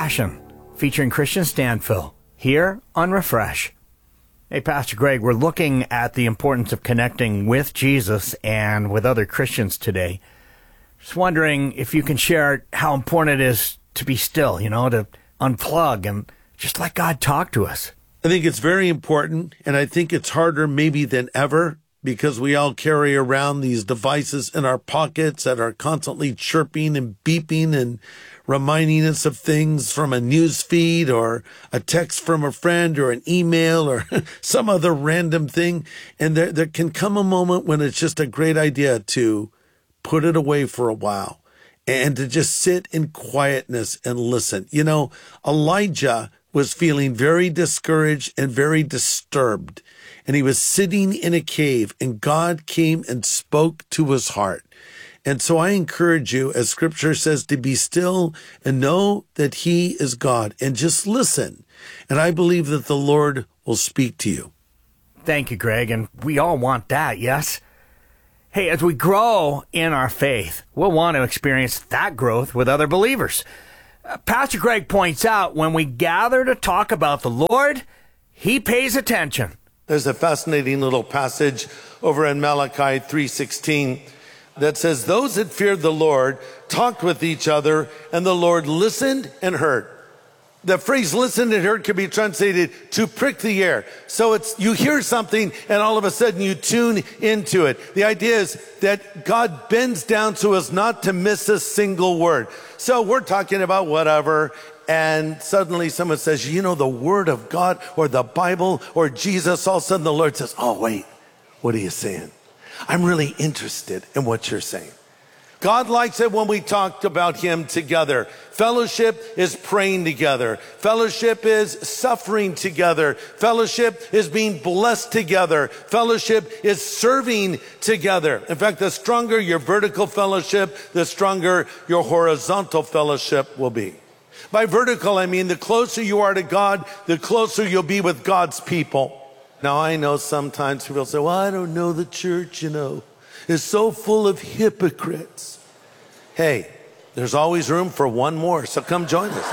Passion, featuring Christian Stanfill, here on Refresh. Hey, Pastor Greg, we're looking at the importance of connecting with Jesus and with other Christians today. Just wondering if you can share how important it is to be still, to unplug and just let God talk to us. I think it's very important, and I think it's harder maybe than ever because we all carry around these devices in our pockets that are constantly chirping and beeping and reminding us of things from a news feed or a text from a friend or an email or some other random thing. And there can come a moment when it's just a great idea to put it away for a while and to just sit in quietness and listen. Elijah was feeling very discouraged and very disturbed. And he was sitting in a cave, and God came and spoke to his heart. And so I encourage you, as Scripture says, to be still and know that he is God, and just listen. And I believe that the Lord will speak to you. Thank you, Greg, and we all want that, yes? Hey, as we grow in our faith, we'll want to experience that growth with other believers. Pastor Greg points out when we gather to talk about the Lord, he pays attention. There's a fascinating little passage over in Malachi 3:16 that says, those that feared the Lord talked with each other, and the Lord listened and heard. The phrase listened and heard can be translated to prick the ear. So it's you hear something and all of a sudden you tune into it. The idea is that God bends down so as not to miss a single word. So we're talking about whatever, and suddenly someone says, the Word of God or the Bible or Jesus. All of a sudden the Lord says, oh, wait, what are you saying? I'm really interested in what you're saying. God likes it when we talk about him together. Fellowship is praying together. Fellowship is suffering together. Fellowship is being blessed together. Fellowship is serving together. In fact, the stronger your vertical fellowship, the stronger your horizontal fellowship will be. By vertical, I mean the closer you are to God, the closer you'll be with God's people. Now, I know sometimes people say, well, I don't know the church, is so full of hypocrites. Hey, there's always room for one more, so come join us.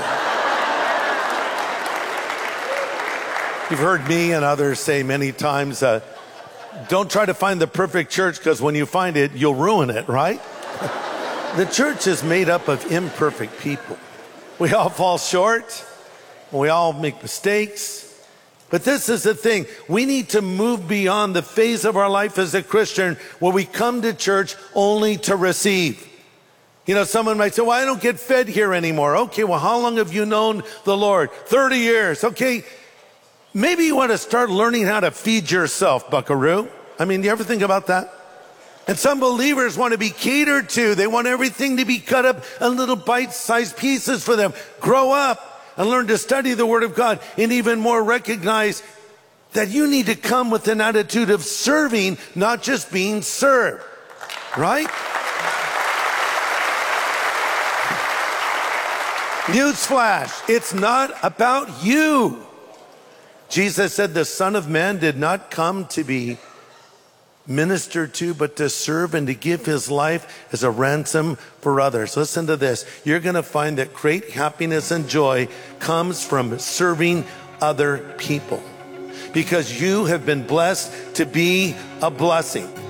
You've heard me and others say many times, don't try to find the perfect church because when you find it, you'll ruin it, right? The church is made up of imperfect people. We all fall short. We all make mistakes. But this is the thing. We need to move beyond the phase of our life as a Christian where we come to church only to receive. Someone might say, well, I don't get fed here anymore. Okay, well, how long have you known the Lord? 30 years. Okay, maybe you want to start learning how to feed yourself, buckaroo. Do you ever think about that? And some believers want to be catered to. They want everything to be cut up in little bite-sized pieces for them. Grow up and learn to study the Word of God, and even more recognize that you need to come with an attitude of serving, not just being served. Right? Newsflash, it's not about you. Jesus said the Son of Man did not come to be ministered to, but to serve and to give his life as a ransom for others. Listen to this. You're going to find that great happiness and joy comes from serving other people because you have been blessed to be a blessing.